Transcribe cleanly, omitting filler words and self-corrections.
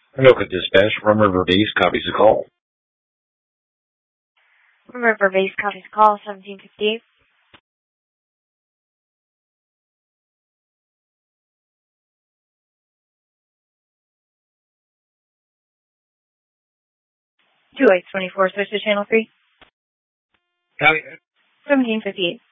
Local dispatch from River Base copies the call. River Base copies call 1758. Two 824, switch to channel 3. Copy. 1758.